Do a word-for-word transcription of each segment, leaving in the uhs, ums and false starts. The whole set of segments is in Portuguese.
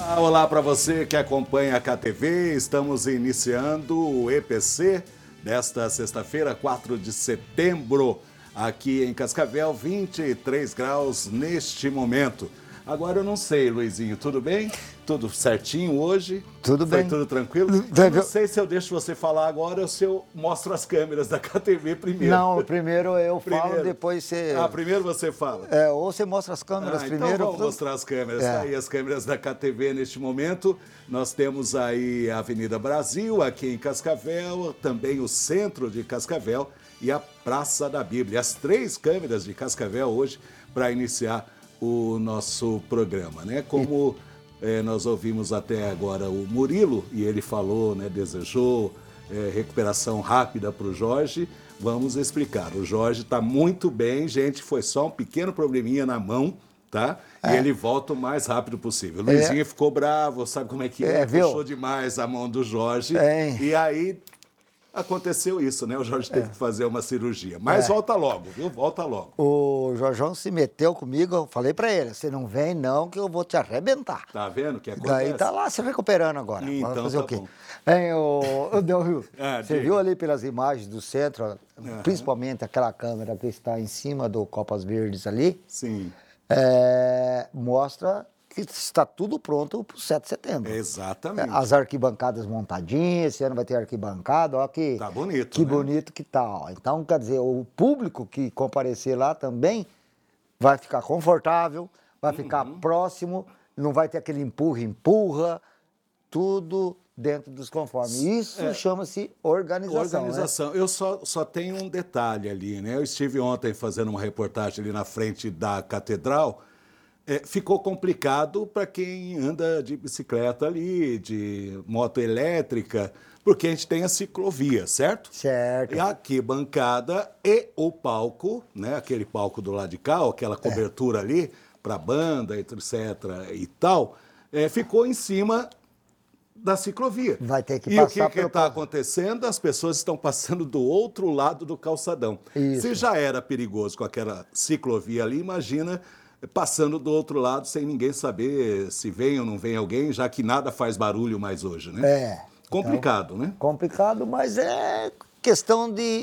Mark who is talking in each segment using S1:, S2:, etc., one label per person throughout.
S1: Olá para você que acompanha a K T V, estamos iniciando o E P C desta sexta-feira, quatro de setembro, aqui em Cascavel, vinte e três graus neste momento. Agora eu não sei, Luizinho, tudo bem? Tudo certinho hoje?
S2: Tudo
S1: Foi
S2: bem.
S1: tudo tranquilo? Eu não sei se eu deixo você falar agora ou se eu mostro as câmeras da K T V primeiro.
S2: Não, primeiro eu
S1: Primeiro.
S2: falo, depois você...
S1: Ah, primeiro você fala?
S2: É, ou você mostra as câmeras
S1: Ah,
S2: primeiro.
S1: então vamos mostrar as câmeras.
S2: É.
S1: Tá aí as câmeras da K T V neste momento. Nós temos aí a Avenida Brasil, aqui em Cascavel, também o centro de Cascavel e a Praça da Bíblia. As três câmeras de Cascavel hoje para iniciar o nosso programa, né? Como é, nós ouvimos até agora o Murilo, e ele falou, né, desejou é, recuperação rápida para o Jorge. Vamos explicar. O Jorge está muito bem, gente, foi só um pequeno probleminha na mão, tá? É. E ele volta o mais rápido possível. O Luizinho é. ficou bravo, sabe como é que é? é Puxou demais a mão do Jorge. É. E aí aconteceu isso, né? O Jorge teve é. que fazer uma cirurgia. Mas é. volta logo, viu? Volta logo.
S2: O Jorjão se meteu comigo, eu falei pra ele, você não vem não que eu vou te arrebentar.
S1: Tá vendo que acontece?
S2: Daí tá lá se recuperando agora.
S1: Então,
S2: Vamos fazer
S1: tá
S2: o quê?
S1: bom.
S2: Hein, o, o Del Rio,
S1: ah,
S2: você
S1: diga.
S2: viu ali pelas imagens do centro,
S1: uhum.
S2: principalmente aquela câmera que está em cima do Copas Verdes ali?
S1: Sim.
S2: É, mostra que está tudo pronto para o sete de setembro.
S1: Exatamente.
S2: As arquibancadas montadinhas, esse ano vai ter arquibancada, ó que,
S1: tá bonito,
S2: que
S1: né?
S2: bonito que tá. Ó. Então, quer dizer, o público que comparecer lá também vai ficar confortável, vai uhum. ficar próximo, não vai ter aquele empurra, empurra, tudo dentro dos conformes. Isso é. chama-se organização.
S1: Organização.
S2: Né?
S1: Eu só, só tenho um detalhe ali, né? Eu estive ontem fazendo uma reportagem ali na frente da catedral. É, ficou complicado para quem anda de bicicleta ali, de moto elétrica, porque a gente tem a ciclovia, certo?
S2: Certo.
S1: E a arquibancada e o palco, né? Aquele palco do lado de cá, aquela cobertura é. ali para banda, etcétera e tal, é, ficou em cima da ciclovia.
S2: Vai ter que
S1: e
S2: passar
S1: o que está acontecendo? As pessoas estão passando do outro lado do calçadão.
S2: Isso.
S1: Se já era perigoso com aquela ciclovia ali, imagina passando do outro lado sem ninguém saber se vem ou não vem alguém, já que nada faz barulho mais hoje, né?
S2: É.
S1: Complicado,
S2: então,
S1: né?
S2: Complicado, mas é questão de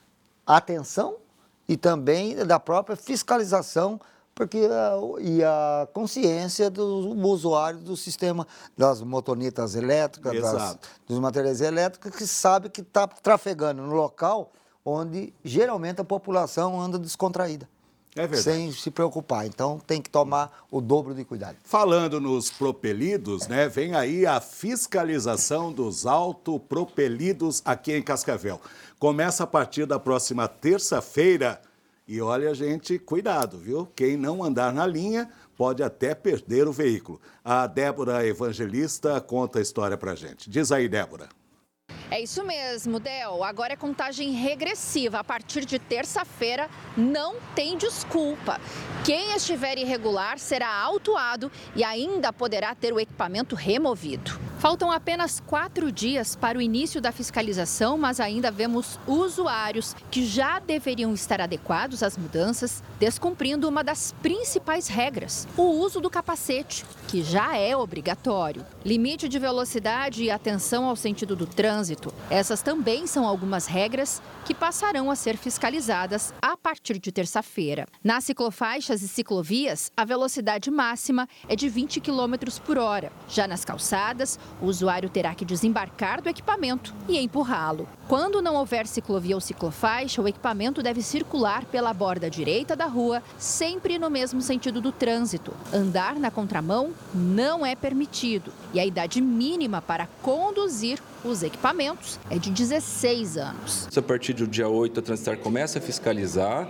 S2: atenção e também da própria fiscalização, porque a, e a consciência do usuário do sistema das motonetas elétricas, das, dos materiais elétricos, que sabe que está trafegando no local onde geralmente a população anda descontraída.
S1: É verdade.
S2: Sem se preocupar. Então, tem que tomar o dobro de cuidado.
S1: Falando nos propelidos, né, vem aí a fiscalização dos autopropelidos aqui em Cascavel. Começa a partir da próxima terça-feira. E olha, gente, cuidado, viu? Quem não andar na linha pode até perder o veículo. A Débora Evangelista conta a história pra gente. Diz aí, Débora.
S3: É isso mesmo, Del. Agora é contagem regressiva. A partir de terça-feira, não tem desculpa. Quem estiver irregular será autuado e ainda poderá ter o equipamento removido. Faltam apenas quatro dias para o início da fiscalização, mas ainda vemos usuários que já deveriam estar adequados às mudanças, descumprindo uma das principais regras, o uso do capacete, que já é obrigatório. Limite de velocidade e atenção ao sentido do trânsito. Essas também são algumas regras que passarão a ser fiscalizadas a partir de terça-feira. Nas ciclofaixas e ciclovias, a velocidade máxima é de vinte quilômetros por hora. Já nas calçadas, o usuário terá que desembarcar do equipamento e empurrá-lo. Quando não houver ciclovia ou ciclofaixa, o equipamento deve circular pela borda direita da rua, sempre no mesmo sentido do trânsito. Andar na contramão não é permitido e a idade mínima para conduzir os equipamentos é de dezesseis anos.
S4: A partir do dia oito, a Transitar começa a fiscalizar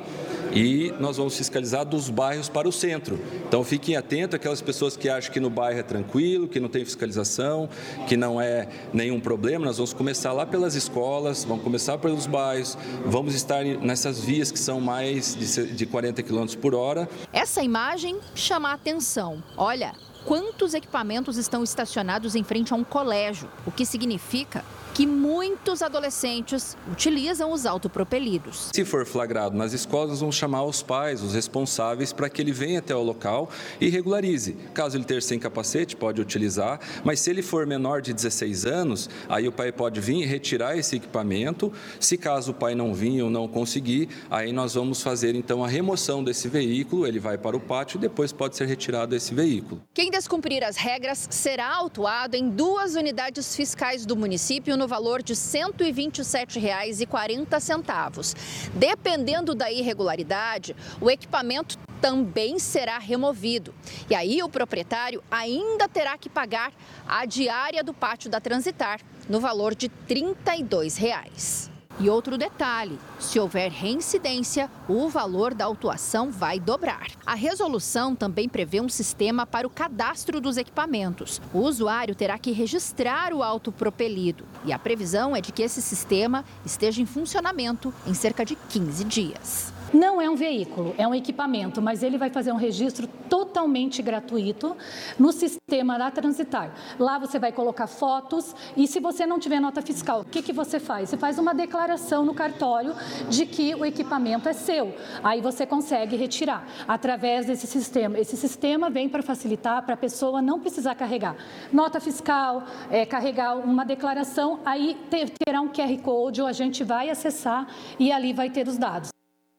S4: e nós vamos fiscalizar dos bairros para o centro. Então fiquem atentos àquelas pessoas que acham que no bairro é tranquilo, que não tem fiscalização, que não é nenhum problema. Nós vamos começar lá pelas escolas, vamos começar pelos bairros, vamos estar nessas vias que são mais de quarenta quilômetros por hora.
S3: Essa imagem chama a atenção. Olha quantos equipamentos estão estacionados em frente a um colégio, o que significa que que muitos adolescentes utilizam os autopropelidos.
S4: Se for flagrado nas escolas, nós vamos chamar os pais, os responsáveis, para que ele venha até o local e regularize. Caso ele esteja sem capacete, pode utilizar, mas se ele for menor de dezesseis anos, aí o pai pode vir e retirar esse equipamento. Se caso o pai não vir ou não conseguir, aí nós vamos fazer então a remoção desse veículo, ele vai para o pátio e depois pode ser retirado esse veículo.
S3: Quem descumprir as regras será autuado em duas unidades fiscais do município no valor de cento e vinte e sete reais e quarenta centavos. Dependendo da irregularidade, o equipamento também será removido. E aí o proprietário ainda terá que pagar a diária do pátio da Transitar, no valor de trinta e dois reais. E outro detalhe, se houver reincidência, o valor da autuação vai dobrar. A resolução também prevê um sistema para o cadastro dos equipamentos. O usuário terá que registrar o autopropelido e a previsão é de que esse sistema esteja em funcionamento em cerca de quinze dias.
S5: Não é um veículo, é um equipamento, mas ele vai fazer um registro totalmente gratuito no sistema da Transitar. Lá você vai colocar fotos e se você não tiver nota fiscal, o que, que você faz? Você faz uma declaração no cartório de que o equipamento é seu. Aí você consegue retirar através desse sistema. Esse sistema vem para facilitar, para a pessoa não precisar carregar nota fiscal, é, carregar uma declaração, aí ter, terá um Q R Code, ou a gente vai acessar e ali vai ter os dados.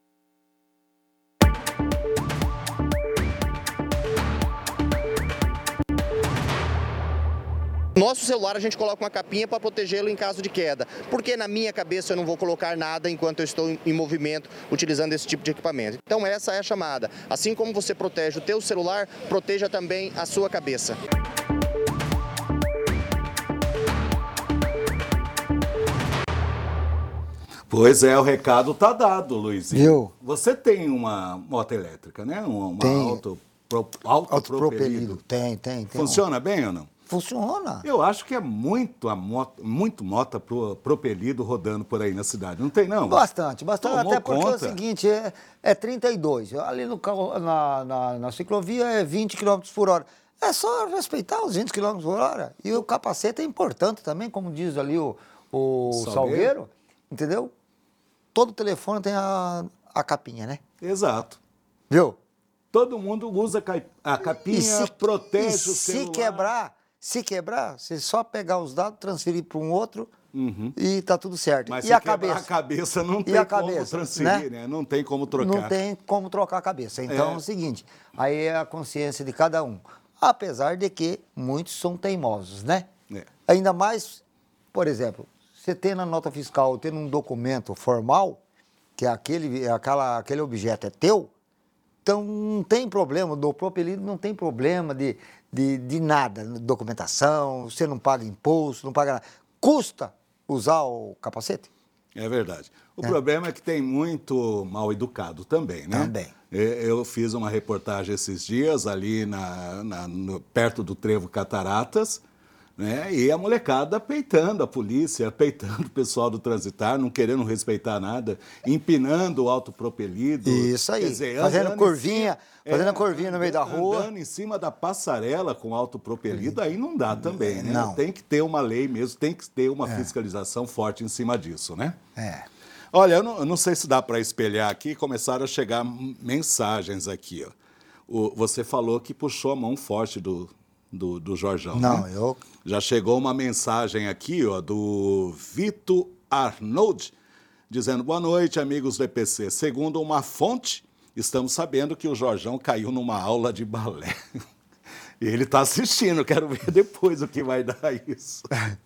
S6: Nosso celular a gente coloca uma capinha para protegê-lo em caso de queda, porque na minha cabeça eu não vou colocar nada enquanto eu estou em movimento utilizando esse tipo de equipamento. Então essa é a chamada. Assim como você protege o teu celular, proteja também a sua cabeça.
S1: Pois é, o recado tá dado, Luizinho.
S2: Viu?
S1: Você tem uma moto elétrica, né? Uma, uma
S2: Tem.
S1: auto, pro, autopropelido.
S2: Tem, tem, tem.
S1: Funciona bem ou não?
S2: Funciona.
S1: Eu acho que é muito a moto, muito moto pro, propelido rodando por aí na cidade. Não tem, não?
S2: Bastante, bastante.
S1: Tomou
S2: Até porque
S1: conta.
S2: é o seguinte, é, é trinta e dois. Ali no, carro- na, na, na ciclovia é vinte quilômetros por hora. É só respeitar os vinte quilômetros por hora. E o capacete é importante também, como diz ali o, o
S1: Salgueiro.
S2: Salgueiro, entendeu? Todo telefone tem a, a capinha, né?
S1: Exato.
S2: Viu?
S1: Todo mundo usa cai- a capinha, protege
S2: e
S1: o celular.
S2: se quebrar, se quebrar, você só pegar os dados, transferir para um outro e tá tudo certo.
S1: Mas
S2: e
S1: se
S2: a
S1: quebrar
S2: cabeça?
S1: a cabeça não
S2: E
S1: tem
S2: a
S1: como
S2: cabeça,
S1: transferir,
S2: né?
S1: né? Não tem como trocar.
S2: Não tem como trocar a cabeça. Então é,
S1: É.
S2: o seguinte, aí é a consciência de cada um. Apesar de que muitos são teimosos, né?
S1: É.
S2: Ainda mais, por exemplo, você tendo a nota fiscal, tendo um documento formal, que aquele, aquela, aquele objeto é teu, então não tem problema, do propelido não tem problema de, de, de nada, documentação, você não paga imposto, não paga nada. Custa usar o capacete?
S1: É verdade. O problema é que tem muito mal educado também, né?
S2: Também.
S1: E- Eu fiz uma reportagem esses dias ali na, na- no- perto do Trevo Cataratas, né? E a molecada peitando a polícia, peitando o pessoal do Transitar, não querendo respeitar nada, empinando o autopropelido.
S2: Isso aí,
S1: Quer dizer,
S2: fazendo
S1: andando em
S2: curvinha,
S1: cima-
S2: fazendo curvinha no meio da rua.
S1: Andando em cima da passarela com autopropelido, aí não dá também, né?
S2: Não.
S1: Tem que ter uma lei mesmo, tem que ter uma fiscalização forte em cima disso, né?
S2: É.
S1: Olha, eu não, eu não sei se dá para espelhar aqui, começaram a chegar m- mensagens aqui. Ó. O- você falou que puxou a mão forte do, do, do Jorjão,
S2: Não,
S1: né?
S2: eu...
S1: Já chegou uma mensagem aqui, ó, do Vito Arnold, dizendo: boa noite, amigos do E P C. Segundo uma fonte, estamos sabendo que o Jorjão caiu numa aula de balé. E ele está assistindo, quero ver depois o que vai dar isso.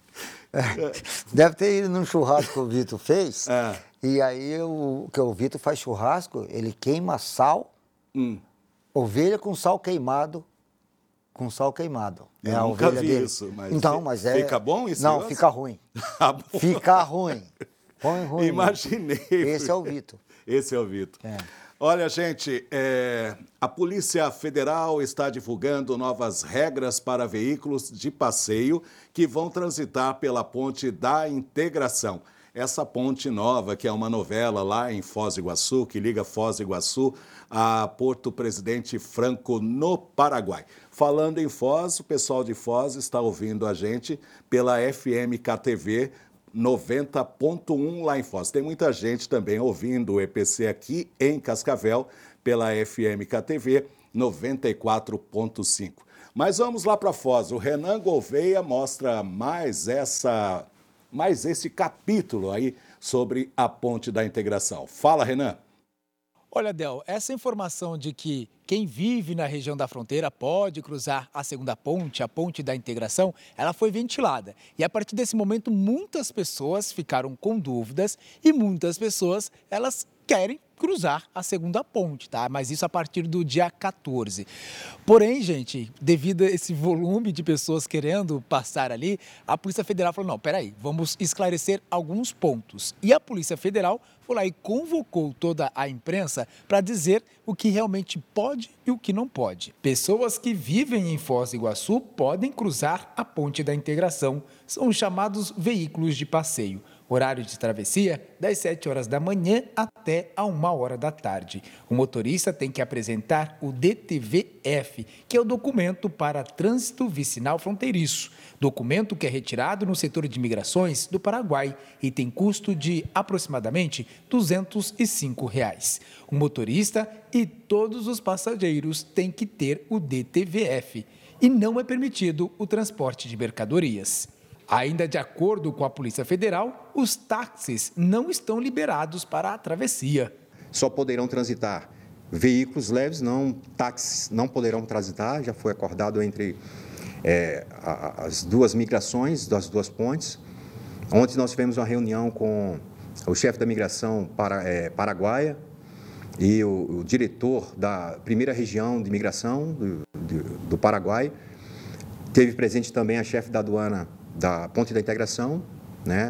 S2: Deve ter ido num churrasco que o Vitor fez.
S1: É.
S2: E aí, o, que o Vitor faz churrasco, ele queima sal,
S1: Hum.
S2: ovelha com sal queimado, com sal queimado.
S1: Eu
S2: é a
S1: nunca
S2: ovelha
S1: vi
S2: dele.
S1: isso, mas
S2: Então,
S1: fi-
S2: mas é...
S1: fica bom esse
S2: Não,
S1: negócio?
S2: fica ruim.
S1: Ah, bom.
S2: Fica ruim. Ruim, ruim.
S1: Imaginei.
S2: Esse é o Vitor.
S1: Esse é o Vitor.
S2: É.
S1: Olha, gente, é, a Polícia Federal está divulgando novas regras para veículos de passeio que vão transitar pela Ponte da Integração. Essa ponte nova, que é uma novela lá em Foz do Iguaçu, que liga Foz do Iguaçu a Porto Presidente Franco, no Paraguai. Falando em Foz, o pessoal de Foz está ouvindo a gente pela F M K T V noventa ponto um lá em Foz. Tem muita gente também ouvindo o E P C aqui em Cascavel, pela F M K T V noventa e quatro ponto cinco. Mas vamos lá para Foz. O Renan Gouveia mostra mais, essa, mais esse capítulo aí sobre a Ponte da Integração. Fala, Renan.
S7: Olha, Del, essa informação de que quem vive na região da fronteira pode cruzar a segunda ponte, a Ponte da Integração, ela foi ventilada. E a partir desse momento, muitas pessoas ficaram com dúvidas e muitas pessoas, elas querem cruzar a segunda ponte, tá? Mas isso a partir do dia quatorze. Porém, gente, devido a esse volume de pessoas querendo passar ali, a Polícia Federal falou, não, peraí, vamos esclarecer alguns pontos. E a Polícia Federal foi lá e convocou toda a imprensa para dizer o que realmente pode e o que não pode. Pessoas que vivem em Foz do Iguaçu podem cruzar a Ponte da Integração. São os chamados veículos de passeio. Horário de travessia, das sete horas da manhã até a uma hora da tarde. O motorista tem que apresentar o D T V F, que é o documento para trânsito vicinal fronteiriço. Documento que é retirado no setor de imigrações do Paraguai e tem custo de aproximadamente duzentos e cinco reais. O motorista e todos os passageiros têm que ter o D T V F e não é permitido o transporte de mercadorias. Ainda de acordo com a Polícia Federal, os táxis não estão liberados para a travessia.
S8: Só poderão transitar veículos leves, não táxis não poderão transitar. Já foi acordado entre é, as duas migrações das duas pontes. Ontem nós tivemos uma reunião com o chefe da migração para, é, paraguaia e o, o diretor da primeira região de migração do, do, do Paraguai. Teve presente também a chefe da aduana da Ponte da Integração, né?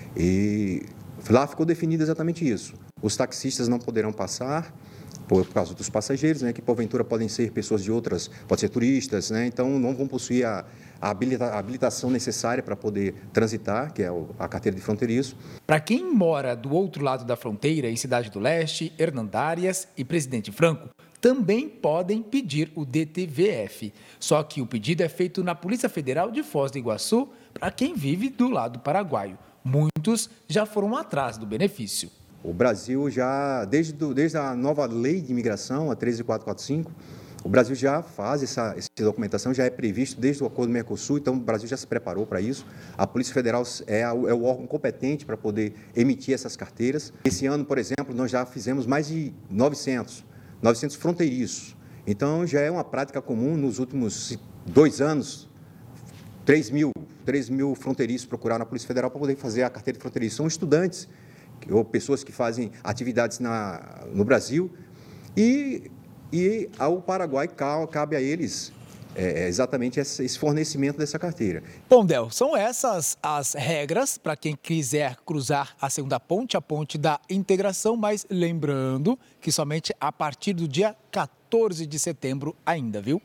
S8: E lá ficou definido exatamente isso. Os taxistas não poderão passar por causa dos passageiros, né? Que porventura podem ser pessoas de outras, podem ser turistas, né? Então não vão possuir a, a, habilita, a habilitação necessária para poder transitar, que é a carteira de fronteiriço.
S7: Para quem mora do outro lado da fronteira, em Cidade do Leste, Hernandárias e Presidente Franco, também podem pedir o D T V F. Só que o pedido é feito na Polícia Federal de Foz do Iguaçu para quem vive do lado paraguaio. Muitos já foram atrás do benefício.
S8: O Brasil já, desde, do, desde a nova lei de imigração, a treze mil quatrocentos e quarenta e cinco, o Brasil já faz essa, essa documentação, já é previsto desde o Acordo do Mercosul, então o Brasil já se preparou para isso. A Polícia Federal é, a, é o órgão competente para poder emitir essas carteiras. Esse ano, por exemplo, nós já fizemos mais de novecentos, novecentos fronteiriços. Então, já é uma prática comum nos últimos dois anos, três mil, três mil fronteiriços procuraram a Polícia Federal para poder fazer a carteira de fronteiriço. São estudantes ou pessoas que fazem atividades na, no Brasil e, e ao Paraguai cabe a eles é, exatamente esse fornecimento dessa carteira.
S7: Bom, Del, são essas as regras para quem quiser cruzar a segunda ponte, a Ponte da Integração, mas lembrando que somente a partir do dia quatorze de setembro ainda, viu?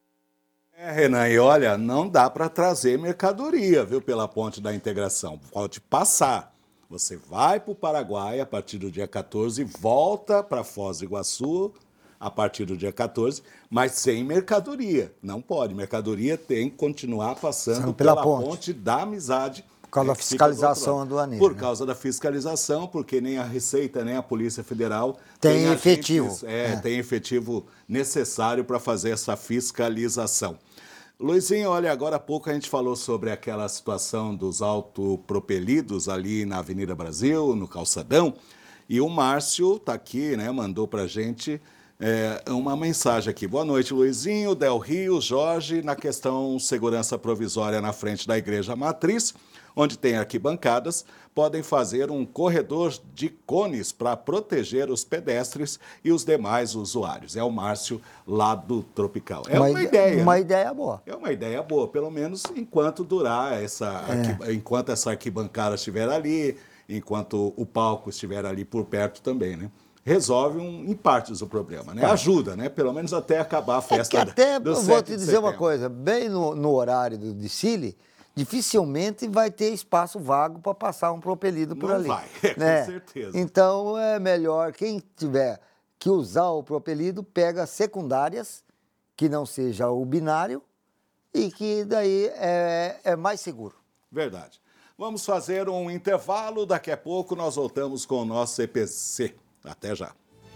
S1: É, Renan, e olha, não dá para trazer mercadoria, viu, pela Ponte da Integração. Pode passar. Você vai para o Paraguai a partir do dia quatorze, volta para Foz do Iguaçu a partir do dia quatorze, mas sem mercadoria. Não pode. Mercadoria tem que continuar passando pela, pela ponte. ponte da Amizade.
S2: Por causa da fiscalização aduaneira.
S1: Por causa da fiscalização, porque nem a Receita, nem a Polícia Federal
S2: tem, tem efetivo.
S1: Agentes, é, é. Tem efetivo necessário para fazer essa fiscalização. Luizinho, olha, agora há pouco a gente falou sobre aquela situação dos autopropelidos ali na Avenida Brasil, no Calçadão, e o Márcio está aqui, né, mandou para a gente é, uma mensagem aqui. Boa noite, Luizinho, Del Rio, Jorge, na questão segurança provisória na frente da Igreja Matriz, onde tem arquibancadas, podem fazer um corredor de cones para proteger os pedestres e os demais usuários. É o Márcio, lá do Tropical. É uma, uma ideia.
S2: Uma
S1: né?
S2: ideia boa.
S1: É uma ideia boa, pelo menos enquanto durar essa, é. enquanto essa arquibancada estiver ali, enquanto o palco estiver ali por perto também, né? Resolve um, em partes o problema, né? Ajuda, né? Pelo menos até acabar a festa.
S2: É que até,
S1: do
S2: eu vou te dizer uma coisa, bem no, no horário do desfile, dificilmente vai ter espaço vago para passar um propelido por
S1: Não
S2: ali.
S1: vai, é,
S2: né?
S1: Com certeza.
S2: Então, é melhor, quem tiver que usar o propelido, pega secundárias, que não seja o binário, e que daí é, é mais seguro.
S1: Verdade. Vamos fazer um intervalo, daqui a pouco nós voltamos com o nosso E P C. Até já.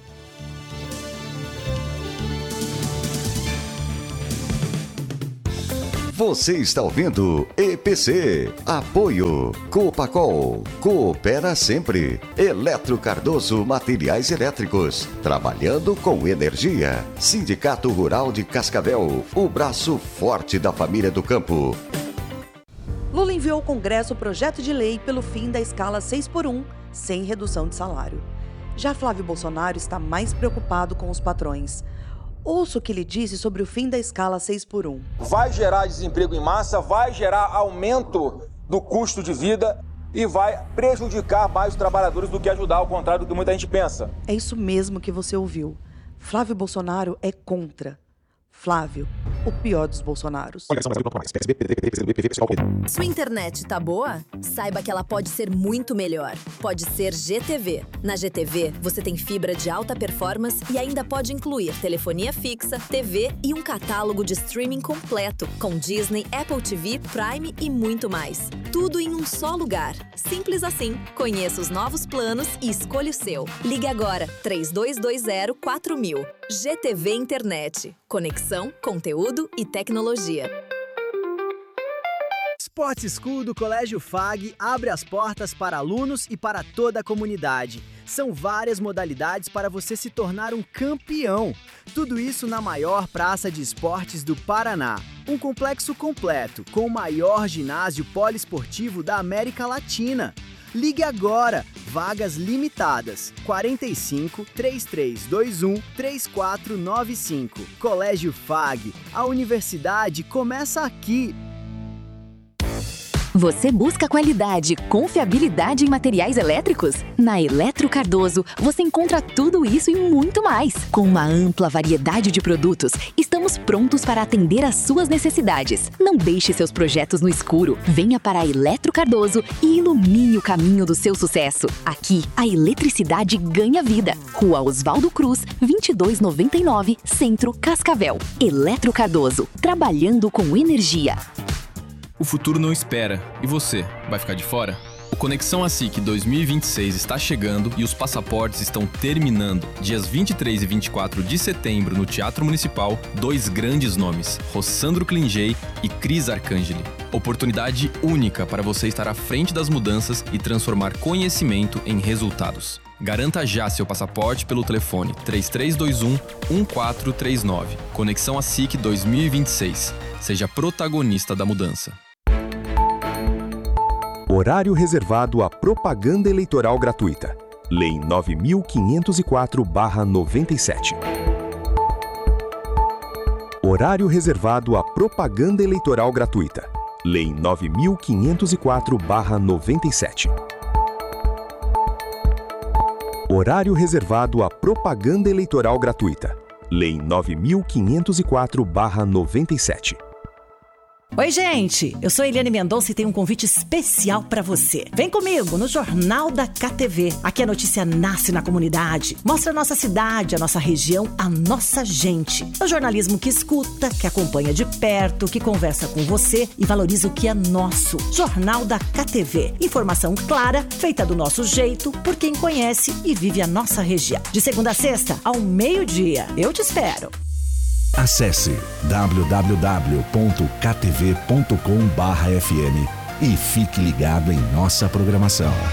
S9: Você está ouvindo E P C. Apoio Copacol. Coopera sempre. Eletro Cardoso Materiais Elétricos. Trabalhando com energia. Sindicato Rural de Cascavel. O braço forte da família do campo.
S10: Lula enviou ao Congresso o projeto de lei pelo fim da escala seis por um, sem redução de salário. Já Flávio Bolsonaro está mais preocupado com os patrões. Ouça o que ele disse sobre o fim da escala seis por um.
S11: Vai gerar desemprego em massa, vai gerar aumento do custo de vida e vai prejudicar mais os trabalhadores do que ajudar, ao contrário do que muita gente pensa.
S10: É isso mesmo que você ouviu. Flávio Bolsonaro é contra. Flávio, o pior dos Bolsonaros.
S12: Sua internet tá boa? Saiba que ela pode ser muito melhor. Pode ser G T V. Na G T V, você tem fibra de alta performance e ainda pode incluir telefonia fixa, T V e um catálogo de streaming completo, com Disney, Apple T V, Prime e muito mais. Tudo em um só lugar. Simples assim. Conheça os novos planos e escolha o seu. Ligue agora, três dois dois zero quatro mil. G T V Internet. Conexão, conteúdo e tecnologia.
S13: Sport School do Colégio F A G abre as portas para alunos e para toda a comunidade. São várias modalidades para você se tornar um campeão. Tudo isso na maior praça de esportes do Paraná. Um complexo completo, com o maior ginásio poliesportivo da América Latina. Ligue agora, vagas limitadas, quarenta e cinco, três três dois um, três quatro nove cinco. Colégio F A G, a universidade começa aqui.
S14: Você busca qualidade, confiabilidade em materiais elétricos? Na Eletro Cardoso, você encontra tudo isso e muito mais. Com uma ampla variedade de produtos, estamos prontos para atender às suas necessidades. Não deixe seus projetos no escuro. Venha para a Eletro Cardoso e ilumine o caminho do seu sucesso. Aqui, a eletricidade ganha vida. Rua Oswaldo Cruz, vinte e dois noventa e nove, Centro, Cascavel. Eletro Cardoso, trabalhando com energia.
S15: O futuro não espera. E você, vai ficar de fora? O Conexão A S I C dois mil e vinte e seis está chegando e os passaportes estão terminando. Dias vinte e três e vinte e quatro de setembro, no Teatro Municipal, dois grandes nomes, Rossandro Klingey e Cris Arcangeli. Oportunidade única para você estar à frente das mudanças e transformar conhecimento em resultados. Garanta já seu passaporte pelo telefone três três dois um, um quatro três nove. Conexão A S I C dois mil e vinte e seis. Seja protagonista da mudança.
S16: Horário reservado à propaganda eleitoral gratuita. Lei nove mil quinhentos e quatro barra noventa e sete. Horário reservado à propaganda eleitoral gratuita. Lei nove mil quinhentos e quatro barra noventa e sete. Horário reservado à propaganda eleitoral gratuita. Lei nove mil quinhentos e quatro barra noventa e sete.
S17: Oi, gente! Eu sou Eliane Mendonça e tenho um convite especial para você. Vem comigo no Jornal da K T V. Aqui a notícia nasce na comunidade. Mostra a nossa cidade, a nossa região, a nossa gente. É o jornalismo que escuta, que acompanha de perto, que conversa com você e valoriza o que é nosso. Jornal da K T V. Informação clara, feita do nosso jeito, por quem conhece e vive a nossa região. De segunda a sexta, ao meio-dia. Eu te espero.
S18: Acesse w w w ponto k t v ponto com barra f m e fique ligado em nossa programação.